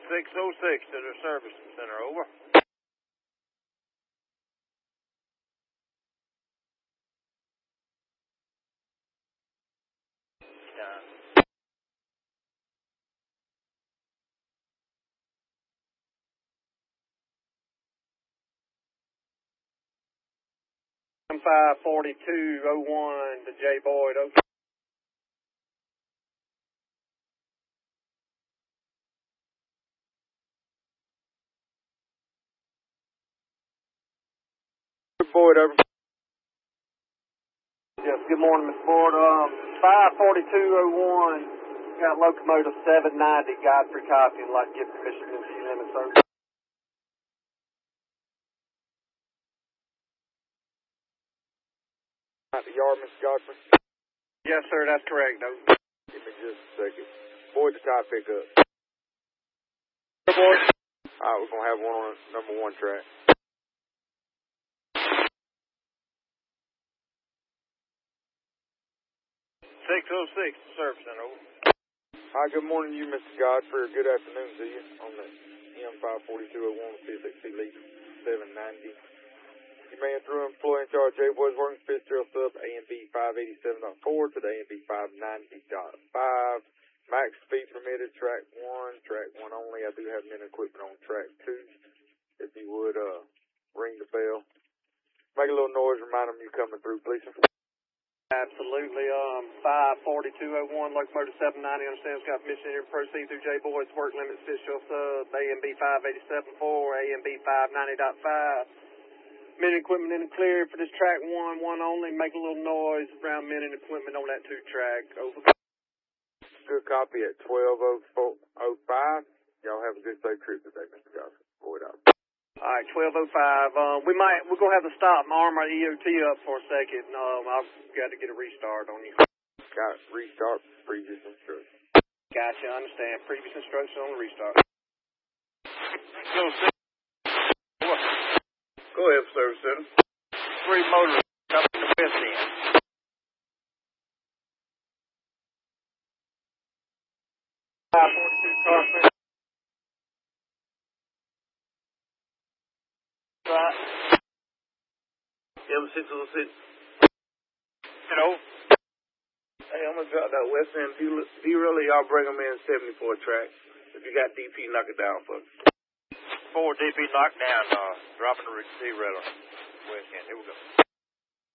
606 to the service center, over. I'm 54201 to J. Boyd, over. Boyd, over. Yes, good morning, Mr. Boyd. 54201, got locomotive 790, Godfrey copy, and like to give permission to view limit service. At the yard, Mr. Godfrey? Yes, sir, that's correct, over. Give me just a second. Boyd, the top pickup. Boyd. Alright, we're gonna have one on number 1 track. 606 service center, over. Hi, good morning to you, Mr. Godfrey, or good afternoon to you on the M54201 CSXC Lead 790. You may through employee in charge J. Boyd's working Fitzgerald sub AMB 587.4 to the AMB 590.5. Max speed permitted, track 1 only. I do have men equipment on track 2. If you would, ring the bell. Make a little noise, remind them you're coming through, please. Absolutely. 54201, locomotive 790, understands got permission here to proceed through J. Boyd's work limit, Fitzgerald sub, AMB 587.4, AMB 590.5. Men equipment in the clear for this track 1 only. Make a little noise around men and equipment on that 2 track, over. Good copy at 12:05. Y'all have a good safe trip today, Mr. Godfrey. Boyd out. All right, 12:05. We're gonna have to stop and arm our EOT up for a second. I've got to get a restart on you. Got it. Restart previous instructions. Gotcha. Understand. Previous instructions on the restart. Go ahead, service center. 3 motorists coming to the west end. Right. M606. Hello. Hey, I'm gonna drop that west end. D-Railer, y'all bring them in 74 track. If you got DP, knock it down for me. 4 DP knockdown, dropping the D-Railer. West end. Here we go.